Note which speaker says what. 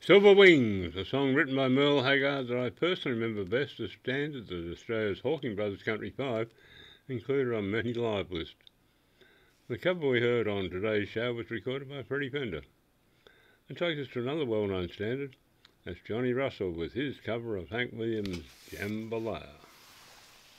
Speaker 1: Silver Wings, a song written by Merle Haggard that I personally remember best as standards of Australia's Hawking Brothers Country 5, included on many live lists. The cover we heard on today's show was recorded by Freddie Fender. It takes us to another well-known standard. That's Johnny Russell with his cover of Hank Williams' Jambalaya.